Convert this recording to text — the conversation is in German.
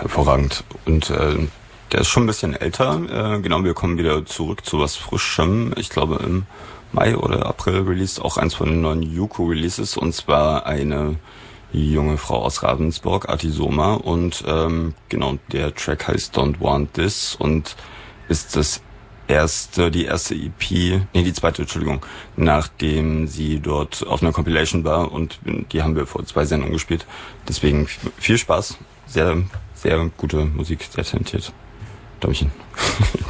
hervorragend. Und der ist schon ein bisschen älter. Genau, wir kommen wieder zurück zu was Frischem. Ich glaube im Mai oder April released auch eins von den neuen Yuko-Releases. Und zwar eine junge Frau aus Ravensburg, Artisoma. Und genau, der Track heißt Don't Want This und ist die zweite, Entschuldigung, nachdem sie dort auf einer Compilation war und die haben wir vor 2 Sendungen gespielt. Deswegen viel Spaß, sehr, sehr gute Musik, sehr talentiert. Däumchen.